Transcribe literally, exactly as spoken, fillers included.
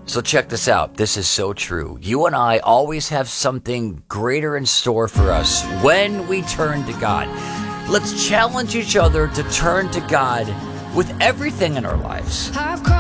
So check this out. This is so true. You and I always have something greater in store for us when we turn to God. Let's challenge each other to turn to God with everything in our lives. I've